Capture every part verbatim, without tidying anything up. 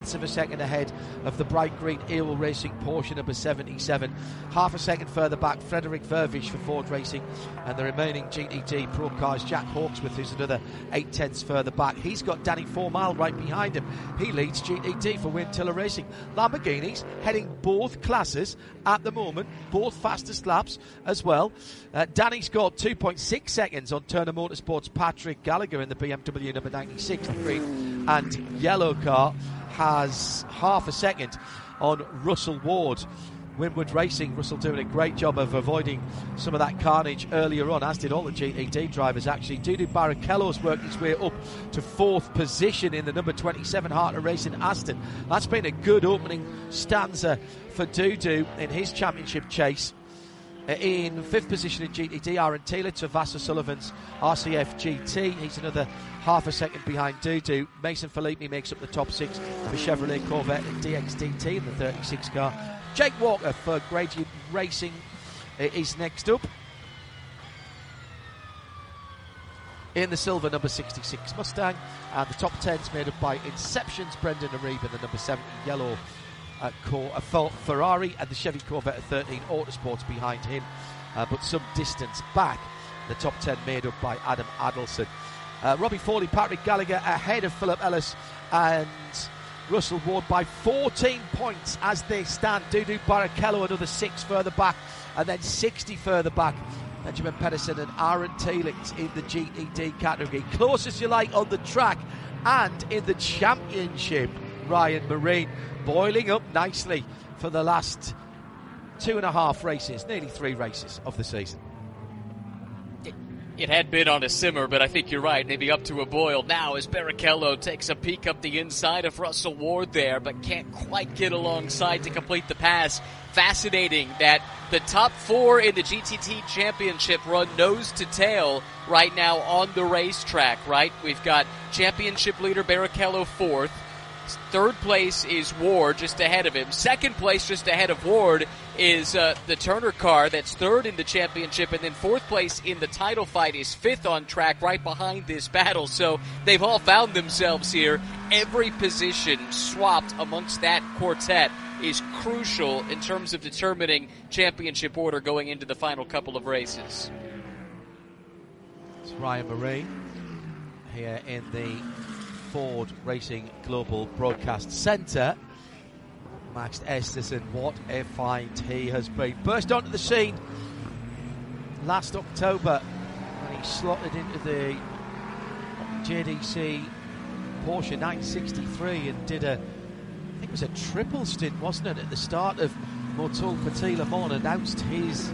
of a second ahead of the bright green Ewell Racing Porsche number seventy-seven. Half a second further back, Frederick Vervish for Ford Racing, and the remaining G T D Pro Cars, Jack Hawksworth, who's another eight tenths further back. He's got Danny Four Mile right behind him. He leads G T D for Wintiller Racing. Lamborghinis heading both classes at the moment, both fastest laps as well. Uh, Danny scored two point six seconds on Turner Motorsports' Patrick Gallagher in the B M W number ninety-six, the green and yellow car, has half a second on Russell Ward. Winwood Racing, Russell doing a great job of avoiding some of that carnage earlier on, as did all the G T D drivers actually. Dudu Barrichello's worked his way up to fourth position in the number twenty-seven Heart of Racing Aston. That's been a good opening stanza for Dudu in his championship chase. In fifth position in G T D, Aaron Taylor to Vassar Sullivan's R C F G T. He's another half a second behind Dudu. Mason Filippi makes up the top six for Chevrolet Corvette and D X D T in the thirty-six car. Jake Walker for Gradient Racing is next up in the silver number sixty-six Mustang, and the top ten's made up by Inception's Brendan Ariba in the number seventy yellow uh, Cor- uh, Ferrari, and the Chevy Corvette at thirteen Autosports behind him, uh, but some distance back. The top ten made up by Adam Adelson. Uh, Robbie Foley, Patrick Gallagher ahead of Philip Ellis and Russell Ward by fourteen points as they stand. Dudu Barrichello another six further back, and then sixty further back. Benjamin Pedersen and Aaron Telix in the G T D category. Closest you like on the track, and in the championship, Ryan Marine boiling up nicely for the last two and a half races, nearly three races of the season. It had been on a simmer, but I think you're right, maybe up to a boil now as Barrichello takes a peek up the inside of Russell Ward there, but can't quite get alongside to complete the pass. Fascinating that the top four in the G T T Championship run nose to tail right now on the racetrack, right? We've got championship leader Barrichello fourth. Third place is Ward, just ahead of him. Second place, just ahead of Ward, is uh, the Turner car. That's third in the championship. And then fourth place in the title fight is fifth on track, right behind this battle. So they've all found themselves here. Every position swapped amongst that quartet is crucial in terms of determining championship order going into the final couple of races. It's Ryan Murray here in the Ford Racing Global Broadcast Centre. Max Esterson, what a find he has been. Burst onto the scene last October when he slotted into the J D C Porsche nine sixty-three and did a, I think it was a triple stint, wasn't it, at the start of Motul Petit Le Mans, announced his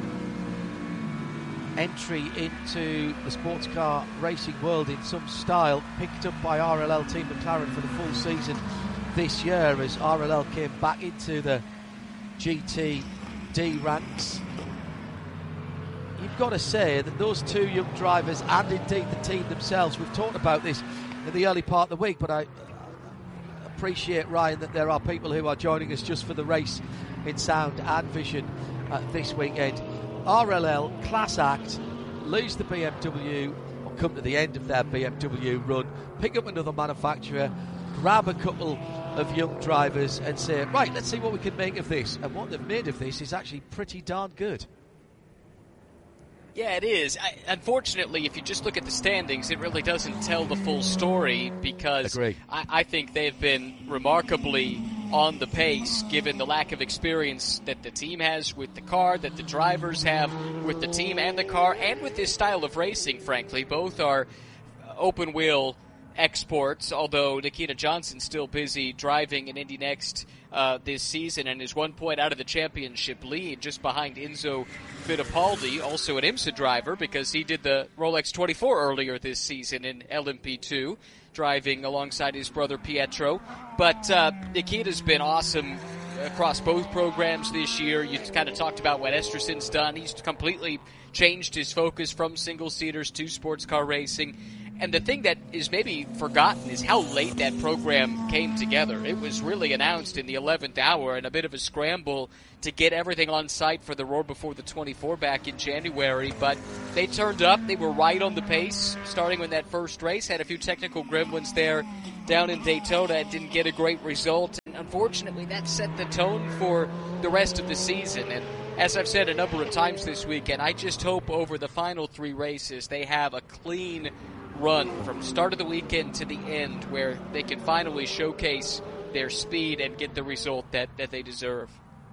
entry into the sports car racing world in some style, picked up by R L L Team McLaren for the full season this year as R L L came back into the G T D ranks. You've got to say that those two young drivers, and indeed the team themselves, we've talked about this in the early part of the week, but I appreciate, Ryan, that there are people who are joining us just for the race in sound and vision uh, this weekend. R L L class act, lose the B M W or come to the end of their B M W run, pick up another manufacturer, grab a couple of young drivers and say, right, let's see what we can make of this. And what they've made of this is actually pretty darn good. Yeah, it is. I, unfortunately, if you just look at the standings, it really doesn't tell the full story because I, I think they've been remarkably on the pace given the lack of experience that the team has with the car, that the drivers have with the team and the car, and with this style of racing, frankly. Both are open-wheel exports, although Nikita Johnson's still busy driving in Indy Next uh, this season and is one point out of the championship lead, just behind Enzo Fittipaldi, also an IMSA driver because he did the Rolex twenty-four earlier this season in L M P two, driving alongside his brother Pietro. But uh, Nikita's been awesome across both programs this year. You kind of talked about what Esterson's done. He's completely changed his focus from single-seaters to sports car racing. And the thing that is maybe forgotten is how late that program came together. It was really announced in the eleventh hour and a bit of a scramble to get everything on site for the Roar Before the twenty-four back in January. But they turned up. They were right on the pace, starting with that first race. Had a few technical gremlins there down in Daytona and didn't get a great result. unfortunately, that set the tone for the rest of the season. And as I've said a number of times this weekend, I just hope over the final three races they have a clean run from start of the weekend to the end where they can finally showcase their speed and get the result that, that they deserve.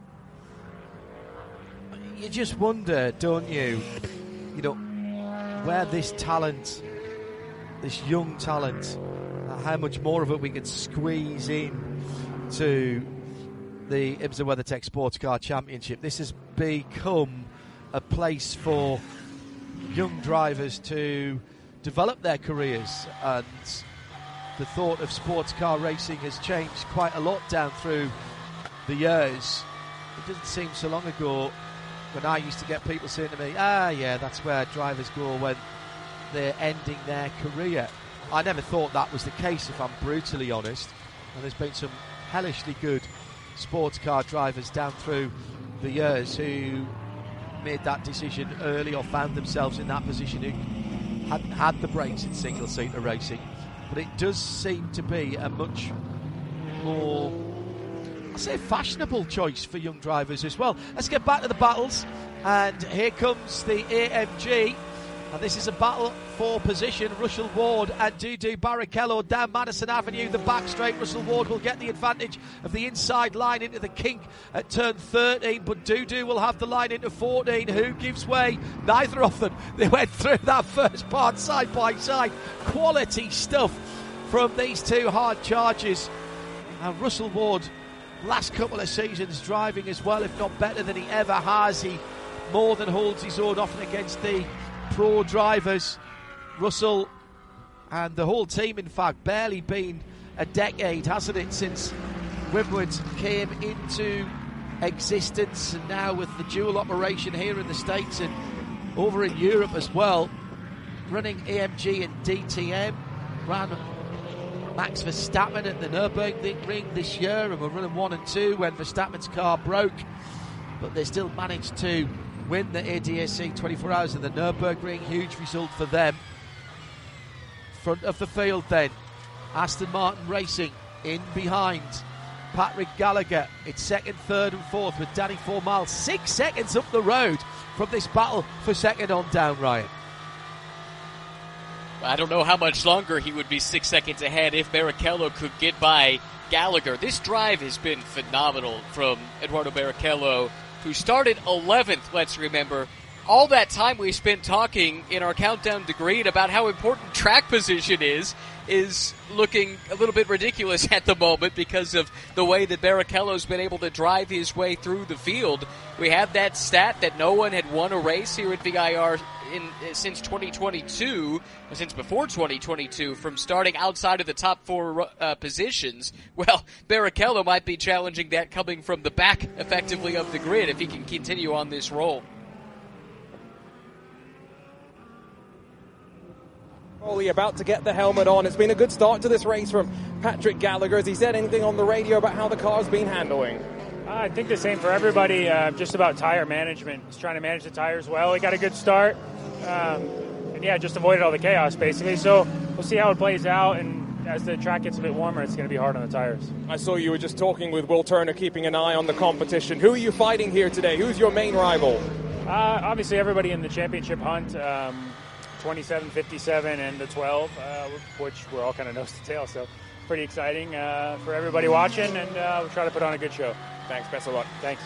You just wonder, don't you, you know, where this talent, this young talent, how much more of it we can squeeze in to the IMSA WeatherTech Sports Car Championship. This has become a place for young drivers to develop their careers, and the thought of sports car racing has changed quite a lot down through the years. It doesn't seem so long ago when I used to get people saying to me, ah yeah, that's where drivers go when they're ending their career. I never thought that was the case, if I'm brutally honest, and there's been some hellishly good sports car drivers down through the years who made that decision early or found themselves in that position who hadn't had the breaks in single-seater racing. But it does seem to be a much more, I'll say, fashionable choice for young drivers as well. Let's get back to the battles, and here comes the A M G, and this is a battle for position. Russell Ward and Dudu Barrichello down Madison Avenue, the back straight. Russell Ward will get the advantage of the inside line into the kink at turn thirteen, but Dudu will have the line into fourteen. Who gives way? Neither of them. They went through that first part side by side. Quality stuff from these two hard charges. And Russell Ward, last couple of seasons, driving as well, if not better than he ever has. He more than holds his own often against the pro drivers. Russell and the whole team, in fact, barely been a decade, hasn't it, since Wimwood came into existence, and now with the dual operation here in the States and over in Europe as well, running A M G and D T M, ran Max Verstappen at the Nürburgring this year, and were running one and two when Verstappen's car broke, but they still managed to win the A D A C twenty-four hours of the Nürburgring. Huge result for them. Front of the field then, Aston Martin Racing in behind Patrick Gallagher. It's second, third and fourth with Danny Formal six seconds up the road from this battle for second on down, Ryan. I don't know how much longer he would be six seconds ahead if Barrichello could get by Gallagher. This drive has been phenomenal from Eduardo Barrichello, who started eleventh, let's remember. All that time we spent talking in our countdown to green about how important track position is, is looking a little bit ridiculous at the moment because of the way that Barrichello's been able to drive his way through the field. We have that stat that no one had won a race here at V I R in since twenty twenty-two, since before twenty twenty-two, from starting outside of the top four uh, positions. Well, Barrichello might be challenging that coming from the back, effectively, of the grid if he can continue on this roll. Foley about to get the helmet on. It's been a good start to this race from Patrick Gallagher. Has he said anything on the radio about how the car's been handling? I think the same for everybody, uh, just about tire management. He's trying to manage the tires well. He got a good start. Um, and, yeah, just avoided all the chaos, basically. So we'll see how it plays out. And as the track gets a bit warmer, it's going to be hard on the tires. I saw you were just talking with Will Turner, keeping an eye on the competition. Who are you fighting here today? Who's your main rival? Uh, obviously, everybody in the championship hunt. Um, twenty-seven, fifty-seven, and the twelve, uh, which we're all kind of nose to tail, so pretty exciting uh, for everybody watching, and uh, we'll try to put on a good show. Thanks, best of luck. Thanks.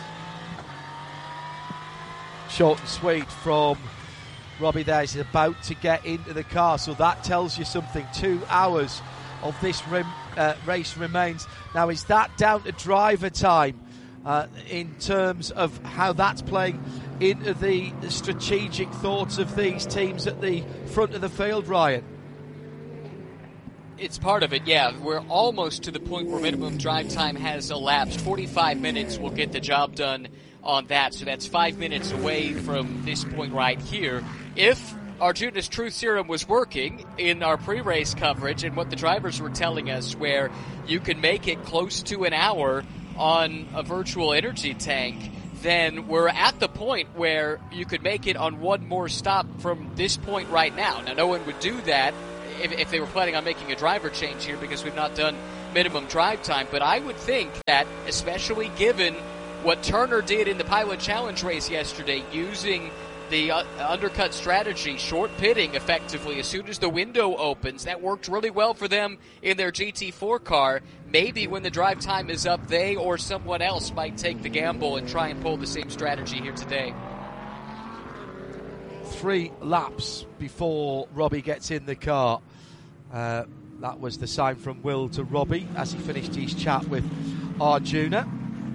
Short and sweet from Robbie there. He's about to get into the car, so that tells you something. Two hours of this rem- uh, race remains. Now, is that down to driver time uh, in terms of how that's playing into the strategic thoughts of these teams at the front of the field, Ryan? It's part of it, yeah. We're almost to the point where minimum drive time has elapsed. forty-five minutes will get the job done on that, so that's five minutes away from this point right here. If Arjuna's Truth Serum was working in our pre-race coverage and what the drivers were telling us, where you can make it close to an hour on a virtual energy tank, then we're at the point where you could make it on one more stop from this point right now. Now, no one would do that if, if they were planning on making a driver change here, because we've not done minimum drive time. But I would think that, especially given what Turner did in the Pilot Challenge race yesterday, using the uh, undercut strategy, short pitting effectively as soon as the window opens, that worked really well for them in their G T four car. Maybe when the drive time is up, they or someone else might take the gamble and try and pull the same strategy here today. Three laps before Robbie gets in the car. Uh, that was the sign from Will to Robbie as he finished his chat with Arjuna.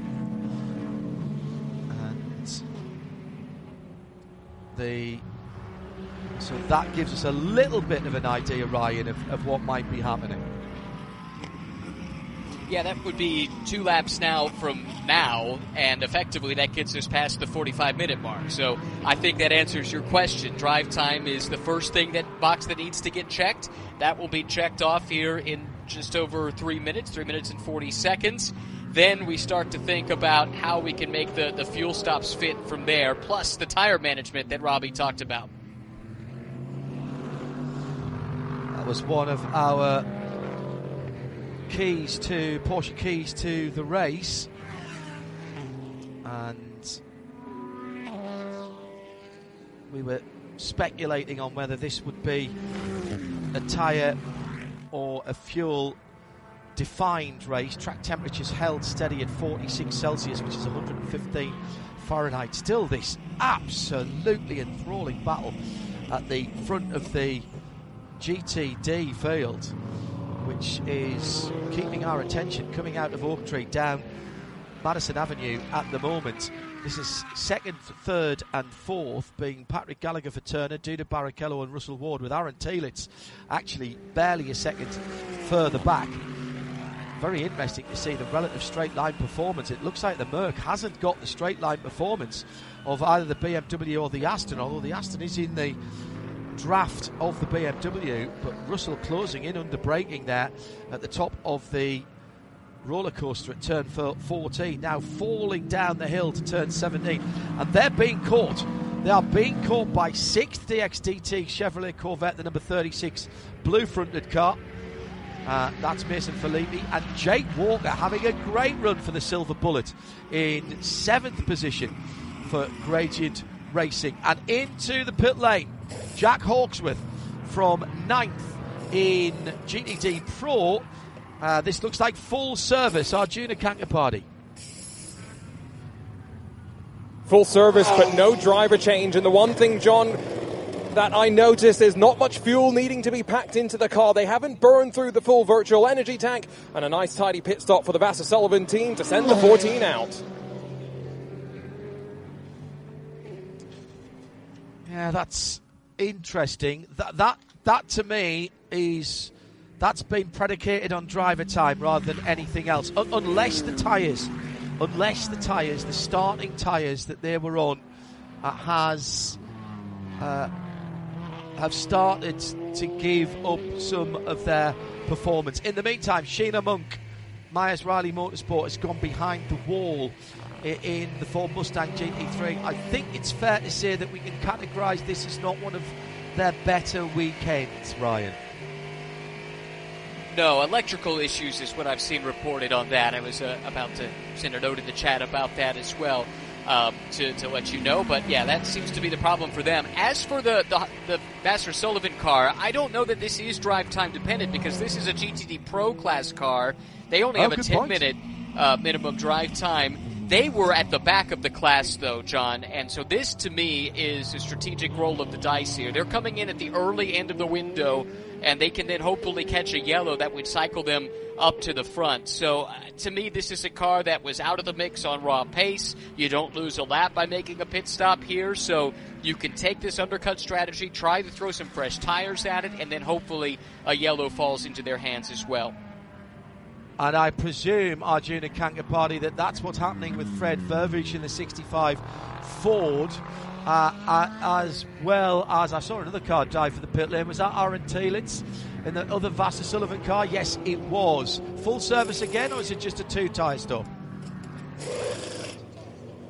The, so that gives us a little bit of an idea, Ryan, of, of what might be happening. Yeah, that would be two laps now from now, and effectively that gets us past the forty-five minute mark. So I think that answers your question. Drive time is the first thing that box that needs to get checked. That will be checked off here in just over three minutes, three minutes and forty seconds. Then we start to think about how we can make the, the fuel stops fit from there, plus the tire management that Robbie talked about. That was one of our keys to, Porsche keys to the race. And we were speculating on whether this would be a tyre or a fuel defined race. Track temperatures held steady at forty-six Celsius, which is one hundred fifteen Fahrenheit. Still this absolutely enthralling battle at the front of the G T D field, which is keeping our attention coming out of Oaktree down Madison Avenue at the moment. This is second, third and fourth being Patrick Gallagher for Turner, Duda Barrichello and Russell Ward, with Aaron Telitz actually barely a second further back. Very interesting to see the relative straight line performance. It looks like the Merc hasn't got the straight line performance of either the B M W or the Aston, although the Aston is in the draft of the B M W, but Russell closing in under braking there at the top of the roller coaster at turn fourteen, now falling down the hill to turn seventeen, and they're being caught. They are being caught by sixth D X D T Chevrolet Corvette, the number thirty-six blue fronted car. Uh, that's Mason Filippi, and Jake Walker having a great run for the Silver Bullet in seventh position for Gradient Racing. And into the pit lane, Jack Hawksworth from ninth in G T D Pro. Uh, this looks like full service Arjuna Kankapati. Full service, but no driver change. And the one thing, John, that I noticed is not much fuel needing to be packed into the car. They haven't burned through the full virtual energy tank, and a nice tidy pit stop for the Vasser Sullivan team to send the fourteen out. Yeah, that's interesting. That that that to me is that's been predicated on driver time rather than anything else. Un- unless the tyres, unless the tyres, the starting tyres that they were on, uh, has. Uh, have started to give up some of their performance. In the meantime, Sheena Monk, Myers Riley Motorsport, has gone behind the wall in the Ford Mustang G T three. I think it's fair to say that we can categorise this as not one of their better weekends, Ryan. No, electrical issues is what I've seen reported on that. I was uh, about to send a note in the chat about that as well. Um, to, to let you know, but yeah, that seems to be the problem for them. As for the, the the Vasser Sullivan car, I don't know that this is drive time dependent because this is a G T D Pro class car. They only have oh, a ten minute uh, minimum drive time. They were at the back of the class though, John, and so this to me is a strategic roll of the dice here. They're coming in at the early end of the window, and they can then hopefully catch a yellow that would cycle them up to the front. So uh, to me, this is a car that was out of the mix on raw pace. You don't lose a lap by making a pit stop here, so you can take this undercut strategy, try to throw some fresh tires at it, and then hopefully a yellow falls into their hands as well. And I presume, Arjuna Kankapati, that that's what's happening with Fred Vervich in the sixty-five Ford, uh, uh, as well as I saw another car dive for the pit lane. Was that Aaron Telitz in the other Vasser Sullivan car? Yes, it was. Full service again, or is it just a two-tyre stop?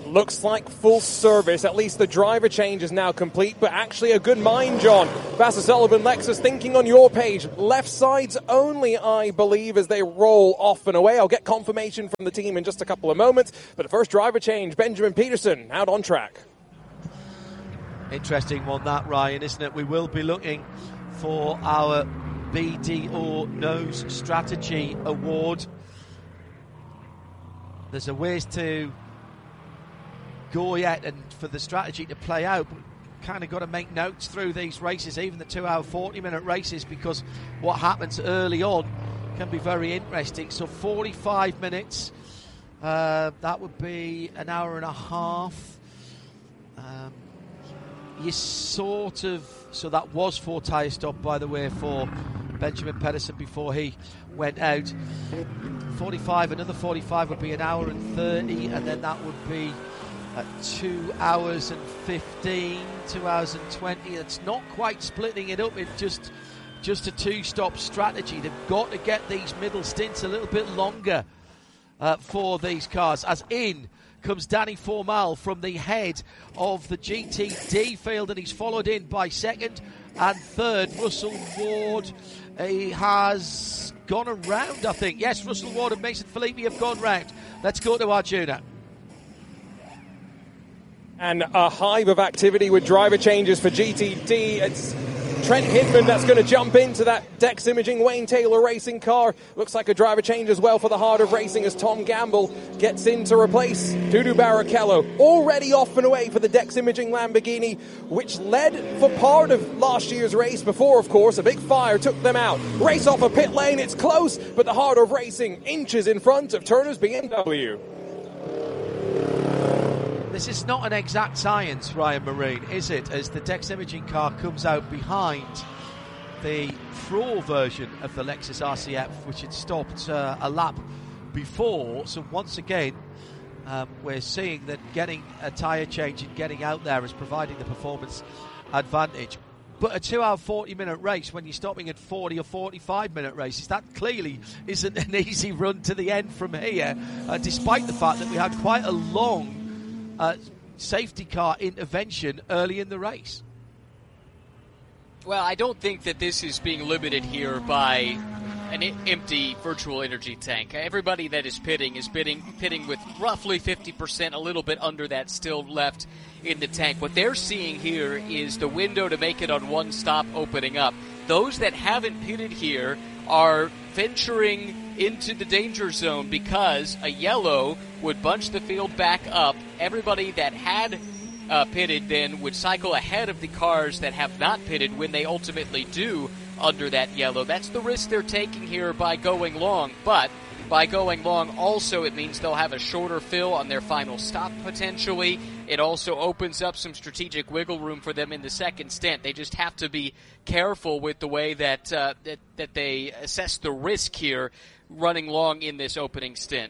Looks like full service. At least the driver change is now complete, but actually a good mind, John. Vasser Sullivan, Lexus, thinking on your page. Left sides only, I believe, as they roll off and away. I'll get confirmation from the team in just a couple of moments. But the first driver change, Benjamin Peterson, out on track. Interesting one, that, Ryan, isn't it? We will be looking for our B D O Nose Strategy Award. There's a ways to go yet, and for the strategy to play out, kind of got to make notes through these races, even the two hour forty minute races, because what happens early on can be very interesting. So forty-five minutes, uh, that would be an hour and a half. Um, you sort of, so that was four tyre stop, by the way, for Benjamin Pedersen before he went out. forty-five, another forty-five would be an hour and thirty, and then that would be at two hours and fifteen, two hours and twenty. It's not quite splitting it up in just just a two-stop strategy. They've got to get these middle stints a little bit longer uh, for these cars. As in comes Danny Formal from the head of the G T D field, and he's followed in by second and third. Russell Ward, he has gone around, I think. Yes, Russell Ward and Mason Filippi have gone round. Let's go to Arjuna. And a hive of activity with driver changes for G T D. It's Trent Hinman that's going to jump into that Dex Imaging Wayne Taylor racing car. Looks like a driver change as well for the Heart of Racing as Tom Gamble gets in to replace Dudu Barrichello. Already off and away for the Dex Imaging Lamborghini, which led for part of last year's race before, of course, a big fire took them out. Race off a pit lane, it's close, but the Heart of Racing inches in front of Turner's B M W. This is not an exact science, Ryan Marine, is it? As the Dex Imaging car comes out behind the Pro version of the Lexus R C F, which had stopped uh, a lap before. So once again, um, we're seeing that getting a tyre change and getting out there is providing the performance advantage. But a two hour forty minute race, when you're stopping at forty or forty-five minute races, that clearly isn't an easy run to the end from here, uh, despite the fact that we had quite a long Uh, safety car intervention early in the race. Well, I don't think that this is being limited here by an I- empty virtual energy tank. Everybody that is pitting is pitting, pitting with roughly fifty percent, a little bit under that still left in the tank. What they're seeing here is the window to make it on one stop opening up. Those that haven't pitted here are venturing into the danger zone because a yellow would bunch the field back up. Everybody that had uh, pitted then would cycle ahead of the cars that have not pitted when they ultimately do under that yellow. That's the risk they're taking here by going long. But by going long, also it means they'll have a shorter fill on their final stop potentially. It also opens up some strategic wiggle room for them in the second stint. They just have to be careful with the way that uh, that, that they assess the risk here running long in this opening stint.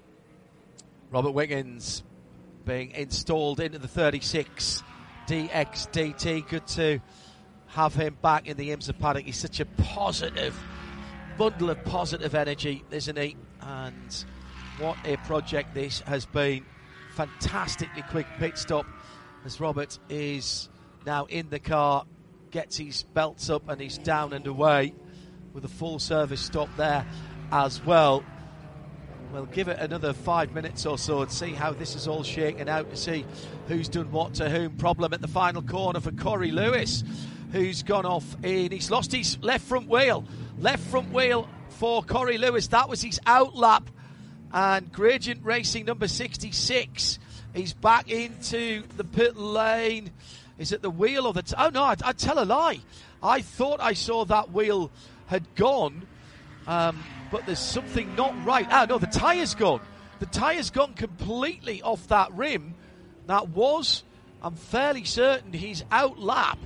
Robert Wiggins being installed into the thirty-six D X D T. Good to have him back in the IMSA paddock. He's such a positive bundle of positive energy, isn't he? And what a project this has been. Fantastically quick pit stop as Robert is now in the car, gets his belts up and he's down and away with a full service stop there as well. We'll give it another five minutes or so and see how this is all shaken out, to see who's done what to whom. Problem at the final corner for Corey Lewis, who's gone off in. He's lost his left front wheel. Left front wheel for Corey Lewis. That was his out lap. And Gradient Racing number sixty-six, he's back into the pit lane. Is it the wheel or the... T- oh, no, I'd, I'd tell a lie. I thought I saw that wheel had gone, um, but there's something not right. Ah, no, the tyre's gone. The tyre's gone completely off that rim. That was, I'm fairly certain, his out lap.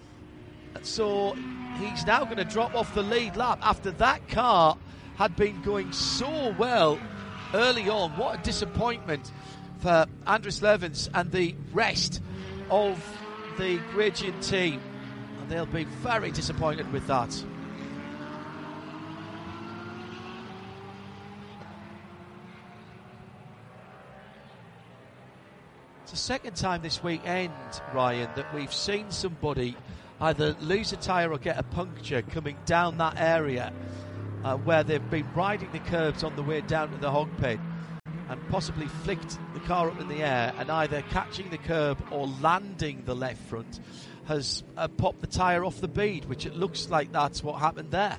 So he's now going to drop off the lead lap after that car had been going so well early on. What a disappointment for Andres Levens and the rest of the Gradient team. And they'll be very disappointed with that. the second time this weekend, Ryan, that we've seen somebody either lose a tyre or get a puncture coming down that area uh, where they've been riding the curbs on the way down to the hog pen and possibly flicked the car up in the air, and either catching the curb or landing the left front has uh, popped the tyre off the bead, which it looks like that's what happened there.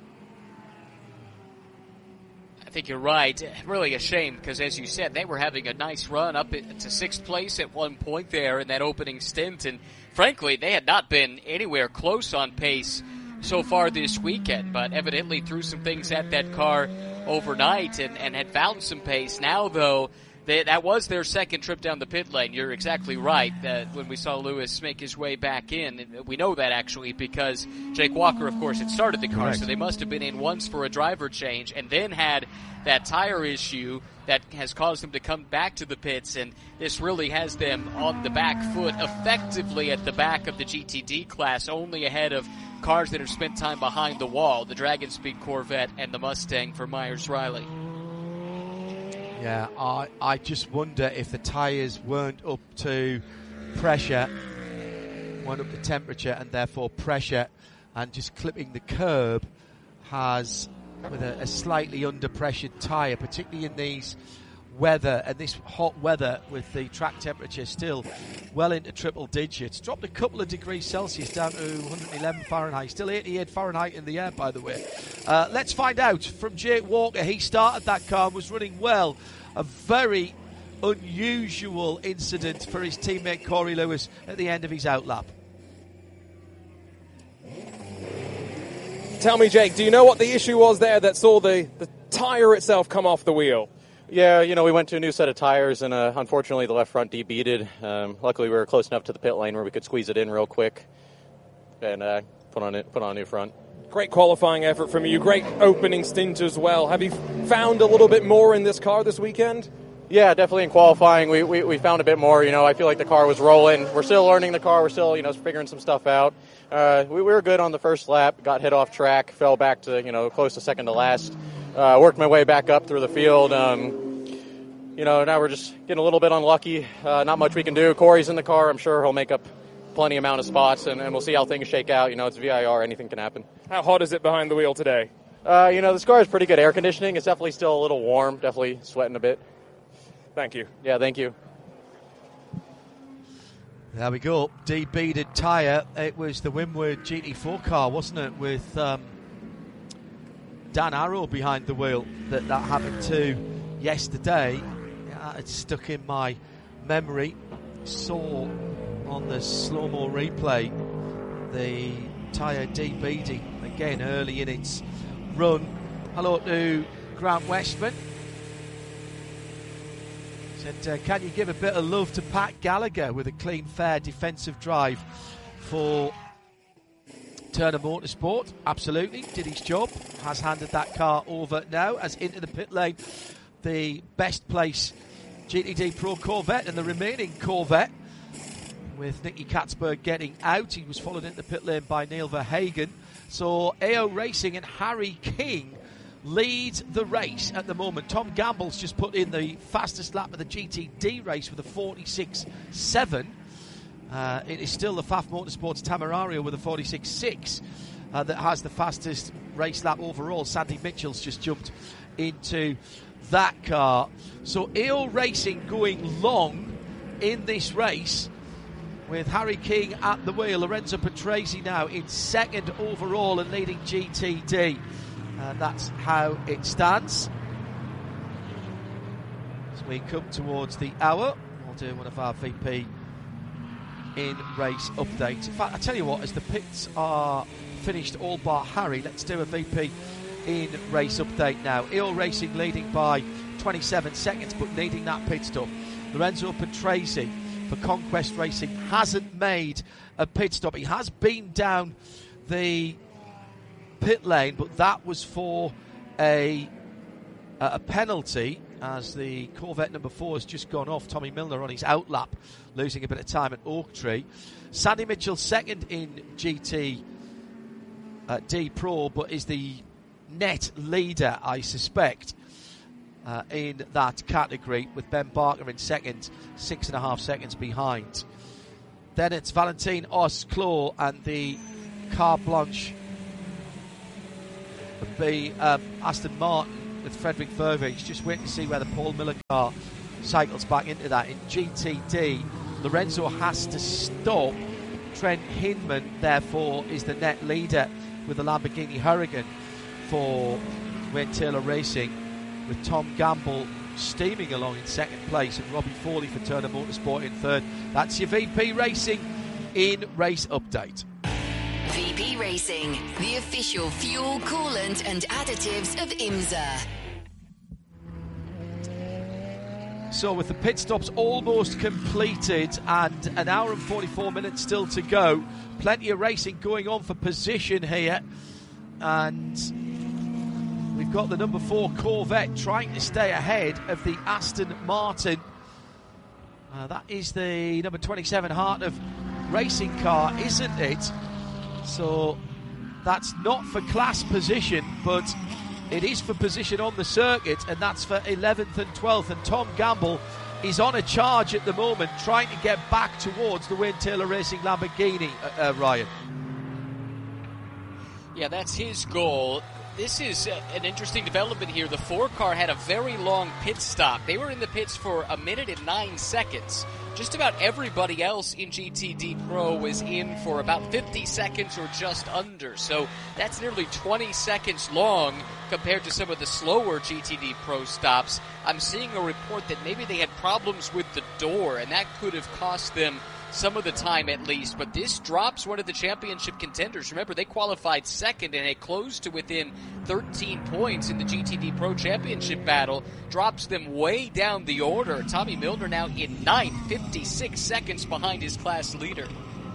I think you're right. Really a shame, because as you said, they were having a nice run up to sixth place at one point there in that opening stint, and frankly, they had not been anywhere close on pace so far this weekend, but evidently threw some things at that car overnight and, and had found some pace. Now, though, they, that was their second trip down the pit lane. You're exactly right that when we saw Lewis make his way back in, and we know that actually because Jake Walker, of course, had started the car, Correct. So they must have been in once for a driver change and then had that tire issue that has caused them to come back to the pits, and this really has them on the back foot, effectively at the back of the G T D class, only ahead of cars that have spent time behind the wall, the Dragon Speed Corvette and the Mustang for Myers-Riley. Yeah, I, I just wonder if the tyres weren't up to pressure, weren't up to temperature and therefore pressure, and just clipping the curb has, with a, a slightly under-pressured tyre, particularly in these weather and this hot weather with the track temperature still well into triple digits. Dropped a couple of degrees Celsius down to one hundred eleven Fahrenheit. Still eighty-eight Fahrenheit in the air, by the way. Uh, let's find out from Jake Walker. He started that car and was running well. A very unusual incident for his teammate Corey Lewis at the end of his outlap. Tell me, Jake, do you know what the issue was there that saw the, the tyre itself come off the wheel? Yeah, you know, we went to a new set of tires, and uh, unfortunately the left front debeaded. Um, luckily, we were close enough to the pit lane where we could squeeze it in real quick and uh, put on it, put on a new front. Great qualifying effort from you. Great opening stint as well. Have you found a little bit more in this car this weekend? Yeah, definitely in qualifying, we, we, we found a bit more. You know, I feel like the car was rolling. We're still learning the car. We're still, you know, figuring some stuff out. Uh, we, we were good on the first lap. Got hit off track. Fell back to, you know, close to second to last. Uh, worked my way back up through the field. Um, you know, now we're just getting a little bit unlucky. Uh, not much we can do. Corey's in the car. I'm sure he'll make up plenty amount of spots, and, and we'll see how things shake out. You know, it's V I R. Anything can happen. How hot is it behind the wheel today? Uh, you know, this car has pretty good air conditioning. It's definitely still a little warm. Definitely sweating a bit. Thank you. Yeah, thank you. There we go. Debeaded tyre. It was the Windward G T four car, wasn't it, with um, Dan Arrow behind the wheel that that happened to yesterday. Yeah, it's stuck in my memory. Saw on the slow-mo replay the tyre debeading again early in its run. Hello to Grant Westman. Said, uh, can you give a bit of love to Pat Gallagher with a clean, fair defensive drive for Turner Motorsport? Absolutely, did his job, has handed that car over now as into the pit lane the best place G T D Pro Corvette and the remaining Corvette, with Nicky Katzberg getting out. He was followed into the pit lane by Neil Verhagen. So A O Racing and Harry King lead the race at the moment. Tom Gamble's just put in the fastest lap of the G T D race with a forty-six seven. Uh, it is still the F A F Motorsports Tamarario with a forty-six six uh, that has the fastest race lap overall. Sandy Mitchell's just jumped into that car. So A O Racing going long in this race with Harry King at the wheel. Lorenzo Patrese now in second overall and leading G T D. And that's how it stands. As we come towards the hour, we'll do one of our V P in race updates. In fact, I tell you what, as the pits are finished all bar Harry, let's do a V P in race update now. A O Racing leading by twenty-seven seconds, but needing that pit stop. Lorenzo Patrese for Conquest Racing hasn't made a pit stop. He has been down the pit lane, but that was for a a penalty, as the Corvette number four has just gone off. Tommy Milner on his outlap, losing a bit of time at Oak Tree. Sandy Mitchell second in G T D Pro, but is the net leader, I suspect. uh, in that category, with Ben Barker in second, six and a half seconds behind. Then it's Valentin Os-Clos and the Carte Blanche would be um, Aston Martin with Frederick Verweij. Just waiting to see where the Paul Miller car cycles back into that. In G T D, Lorenzo has to stop. Trent Hinman, therefore, is the net leader with the Lamborghini Huracan for Wayne Taylor Racing, with Tom Gamble steaming along in second place and Robbie Foley for Turner Motorsport in third. That's your V P Racing in Race Update. V P Racing, the official fuel, coolant and additives of IMSA. So with the pit stops almost completed and an hour and forty-four minutes still to go, plenty of racing going on for position here, and we've got the number four Corvette trying to stay ahead of the Aston Martin. Uh, that is the number twenty-seven Heart of Racing car, isn't it? So that's not for class position, but it is for position on the circuit, and that's for eleventh and twelfth. And Tom Gamble is on a charge at the moment, trying to get back towards the Wayne Taylor Racing Lamborghini, uh, uh, Ryan. Yeah, that's his goal. This is uh, an interesting development here. The four car had a very long pit stop. They were in the pits for a minute and nine seconds. Just about everybody else in G T D Pro was in for about fifty seconds or just under. So that's nearly twenty seconds long compared to some of the slower G T D Pro stops. I'm seeing a report that maybe they had problems with the door, and that could have cost them some of the time at least, but this drops one of the championship contenders. Remember, they qualified second and it closed to within thirteen points in the G T D Pro Championship battle. Drops them way down the order. Tommy Milner now in ninth, fifty-six seconds behind his class leader.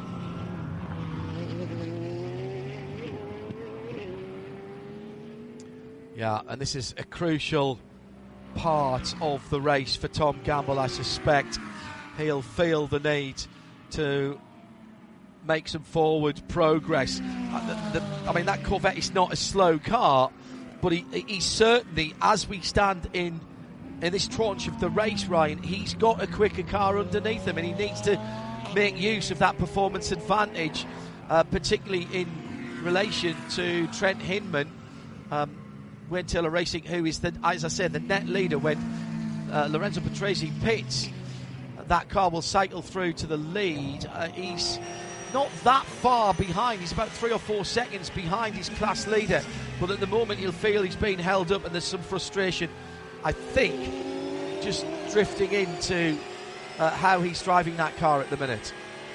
Yeah, and this is a crucial part of the race for Tom Gamble. I suspect he'll feel the need to make some forward progress. Uh, the, the, I mean, that Corvette is not a slow car, but he, he certainly, as we stand in in this tranche of the race, Ryan, he's got a quicker car underneath him, and he needs to make use of that performance advantage, uh, particularly in relation to Trent Hinman, um, Wayne Taylor Racing, who is, the, as I said, the net leader. When uh, Lorenzo Patrese pits, that car will cycle through to the lead. Uh, he's not that far behind. He's about three or four seconds behind his class leader. But at the moment, you'll feel he's being held up, and there's some frustration, I think, just drifting into uh, how he's driving that car at the minute.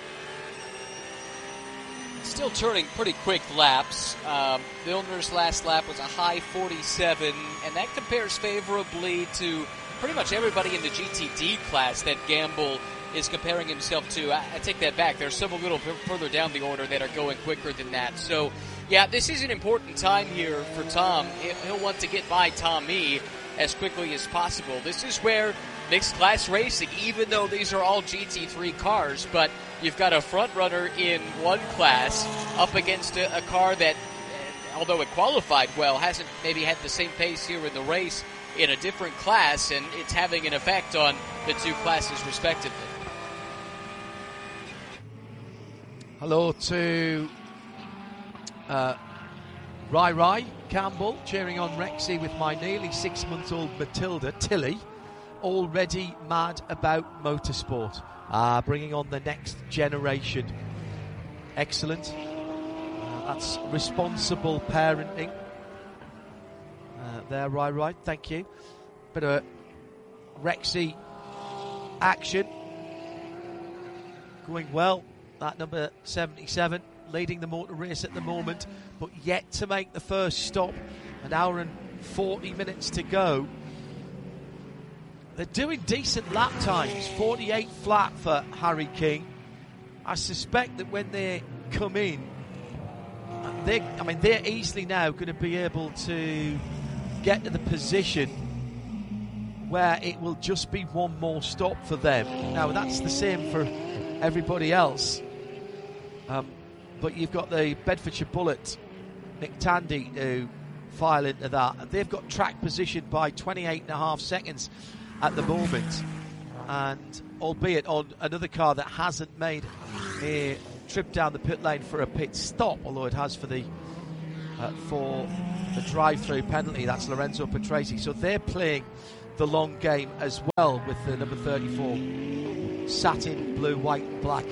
Still turning pretty quick laps. Um, Milner's last lap was a high forty-seven, and that compares favorably to pretty much everybody in the G T D class that Gamble is comparing himself to. I, I take that back. There's some a little bit further down the order that are going quicker than that. So, yeah, this is an important time here for Tom. He'll want to get by Tommy as quickly as possible. This is where mixed class racing, even though these are all G T three cars, but you've got a front runner in one class up against a, a car that, although it qualified well, hasn't maybe had the same pace here in the race in a different class, and it's having an effect on the two classes respectively. Hello to uh, Rai Rai Campbell, cheering on Rexy with my nearly six-month-old Matilda, Tilly, already mad about motorsport. Ah, bringing on the next generation. Excellent. Uh, that's responsible parenting. Uh, there, right, right. Thank you. Bit of Rexy action going well. That number seventy-seven leading the motor race at the moment, but yet to make the first stop. An hour and forty minutes to go. They're doing decent lap times. forty-eight flat for Harry King. I suspect that when they come in, they I mean they're easily now going to be able to get to the position where it will just be one more stop for them. Now that's the same for everybody else. Um, but you've got the Bedfordshire Bullet, Nick Tandy, to file into that. They've got track position by twenty-eight and a half seconds at the moment, and albeit on another car that hasn't made a trip down the pit lane for a pit stop, although it has for the uh, for the drive-through penalty. That's Lorenzo Patrese. So they're playing the long game as well with the number thirty-four satin blue, white and black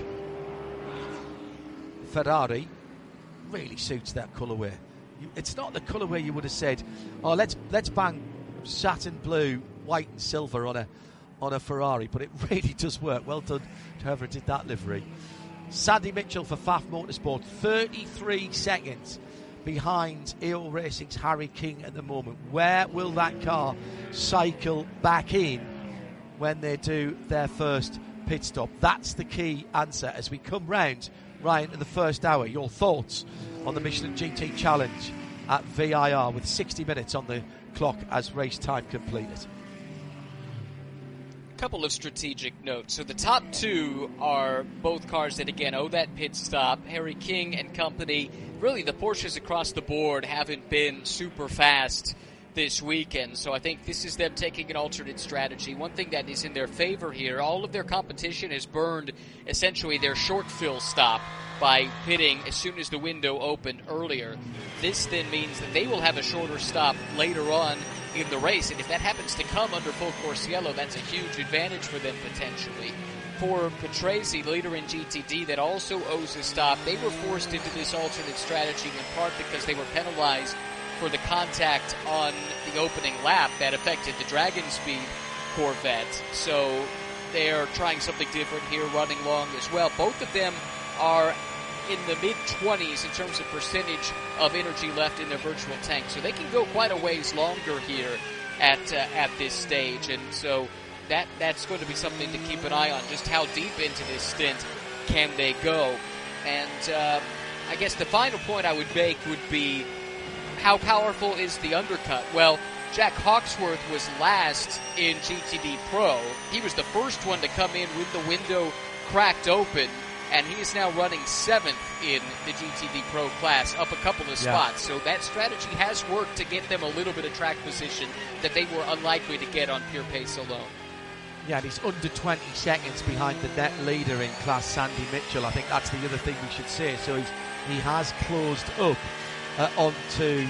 Ferrari. Really suits that colourway. It's not the colourway you would have said, oh, let's let's bang satin blue, white and silver on a on a Ferrari, but it really does work. Well done to whoever did that livery. Sandy Mitchell for F A F Motorsport, thirty-three seconds behind A O Racing's Harry King at the moment. Where will that car cycle back in when they do their first pit stop? That's the key answer as we come round, Ryan, to the first hour. Your thoughts on the Michelin G T Challenge at V I R with sixty minutes on the clock as race time completed. Couple of strategic notes. So the top two are both cars that, again, owe that pit stop. Harry King and company. Really, the Porsches across the board haven't been super fast this weekend, so I think this is them taking an alternate strategy. One thing that is in their favor here, all of their competition has burned essentially their short fill stop by pitting as soon as the window opened earlier. This then means that they will have a shorter stop later on in the race, and if that happens to come under full course yellow, that's a huge advantage for them potentially. For Patrese, leader in G T D, that also owes a stop. They were forced into this alternate strategy in part because they were penalized for the contact on the opening lap that affected the Dragon Speed Corvette. So they're trying something different here, running long as well. Both of them are in the mid-twenties in terms of percentage of energy left in their virtual tank. So they can go quite a ways longer here at uh, at this stage. And so that that's going to be something to keep an eye on, just how deep into this stint can they go. And uh, I guess the final point I would make would be, how powerful is the undercut? Well, Jack Hawksworth was last in G T D Pro. He was the first one to come in with the window cracked open, and he is now running seventh in the G T D Pro class, up a couple of spots. Yeah. So that strategy has worked to get them a little bit of track position that they were unlikely to get on pure pace alone. Yeah, and he's under twenty seconds behind the net leader in class, Sandy Mitchell. I think that's the other thing we should say. So he's, he has closed up Uh, onto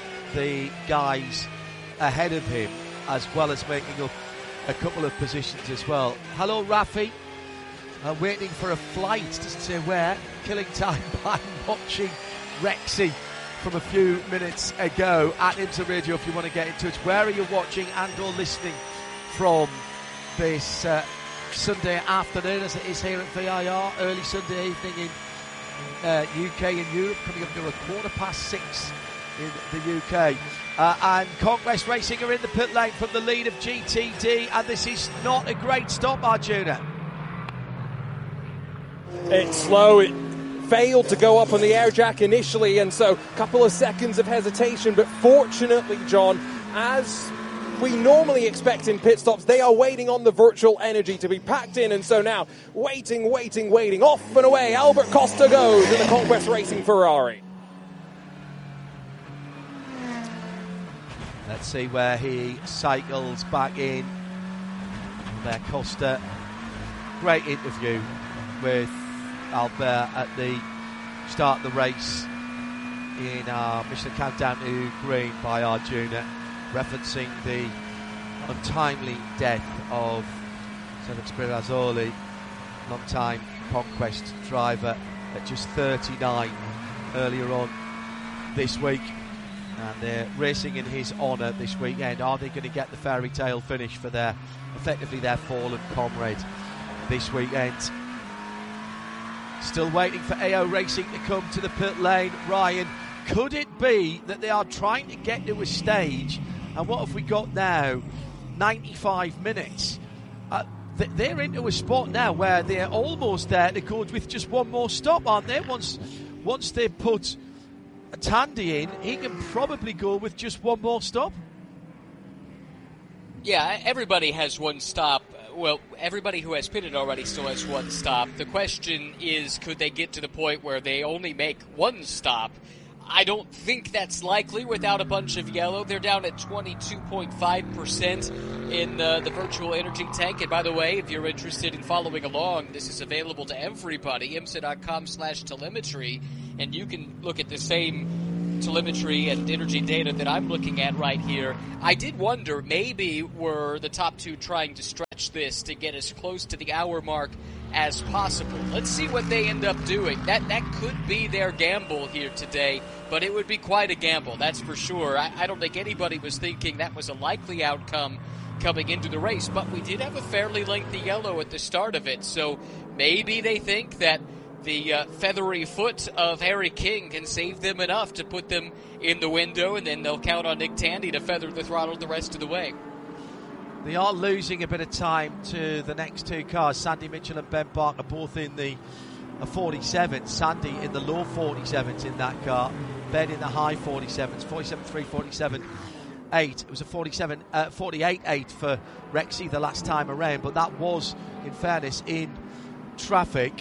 the guys ahead of him, as well as making up a couple of positions as well. Hello, Rafi. Uh, waiting for a flight, doesn't say where. Killing time by watching Rexy from a few minutes ago at IMSA Radio if you want to get in touch. Where are you watching and or listening from this uh, Sunday afternoon, as it is here at V I R, early Sunday evening in Uh, U K and Europe, coming up to a quarter past six in the U K. Uh, and Conquest Racing are in the pit lane from the lead of G T D, and this is not a great stop, Arjuna. It's slow. It failed to go up on the air jack initially, and so a couple of seconds of hesitation. But fortunately, John, as we normally expect in pit stops, they are waiting on the virtual energy to be packed in, and so now waiting, waiting, waiting. Off and away, Albert Costa goes in the Conquest Racing Ferrari. Let's see where he cycles back in. There, Costa. Great interview with Albert at the start of the race in our Michelin Countdown to Green by Arjuna, referencing the untimely death of Severn Spirazzoli, long-time Conquest driver, at just thirty-nine earlier on this week. And they're racing in his honour this weekend. Are they going to get the fairy tale finish for their, effectively their fallen comrade this weekend? Still waiting for A O Racing to come to the pit lane. Ryan, could it be that they are trying to get to a stage, and what have we got now? ninety-five minutes. Uh, they're into a spot now where they're almost there to go with just one more stop, aren't they? Once, once they put Tandy in, he can probably go with just one more stop. Yeah, everybody has one stop. Well, everybody who has pitted already still has one stop. The question is, could they get to the point where they only make one stop? I don't think that's likely without a bunch of yellow. They're down at twenty-two point five percent in uh, the virtual energy tank. And by the way, if you're interested in following along, this is available to everybody, imsa.com slash telemetry, and you can look at the same telemetry and energy data that I'm looking at right here. I did wonder, maybe were the top two trying to stretch this to get as close to the hour mark as possible. Let's see what they end up doing. That that could be their gamble here today, but it would be quite a gamble, that's for sure. I, I don't think anybody was thinking that was a likely outcome coming into the race, but we did have a fairly lengthy yellow at the start of it, so maybe they think that the uh, feathery foot of Harry King can save them enough to put them in the window, and then they'll count on Nick Tandy to feather the throttle the rest of the way. They are losing a bit of time to the next two cars. Sandy Mitchell and Ben Barker both in the forty-seven. Sandy in the low forty-sevens in that car. Ben in the high forty-sevens. forty-seven three, forty-seven eight. It was a forty-seven, uh, forty-eight eight for Rexy the last time around, but that was, in fairness, in traffic.